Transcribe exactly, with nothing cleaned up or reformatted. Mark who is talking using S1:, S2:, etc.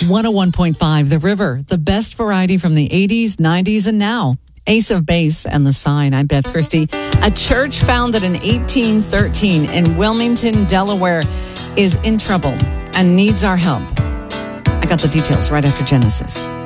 S1: one oh one point five The River, the best variety from the eighties, nineties, and now. Ace of Base and The Sign. I'm Beth Christie. A church founded in eighteen thirteen in Wilmington, Delaware, is in trouble and needs our help. I got the details right after Genesis.